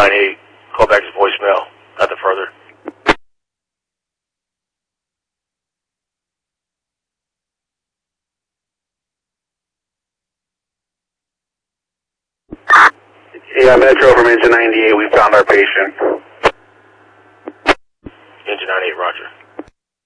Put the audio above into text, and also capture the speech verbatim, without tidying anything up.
ninety-eight, call back to voicemail. Nothing further. Yeah, Metro from Engine ninety-eight, we found our patient. Engine ninety-eight, roger.